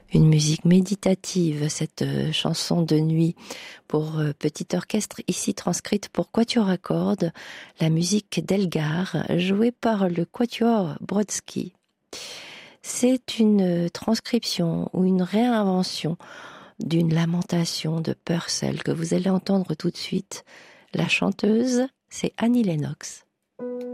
Une musique méditative, cette chanson de nuit pour petit orchestre, ici transcrite pour quatuor à cordes, la musique d'Elgar, jouée par le quatuor Brodsky. C'est une transcription ou une réinvention d'une lamentation de Purcell que vous allez entendre tout de suite. La chanteuse, c'est Annie Lennox.